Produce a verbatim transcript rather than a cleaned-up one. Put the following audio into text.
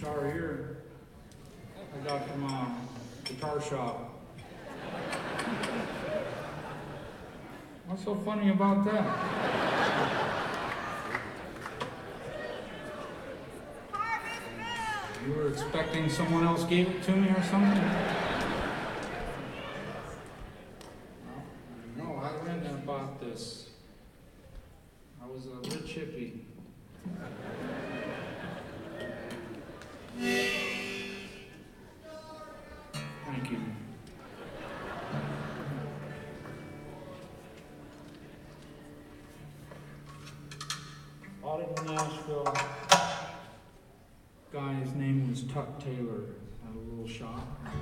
guitar here I got from a guitar shop. What's so funny about that? You were expecting someone else gave it to me or something? No, I went and bought this. I was a rich hippie. Thank you. Bought it in Nashville. Guy's name was Tuck Taylor. Had a little shop.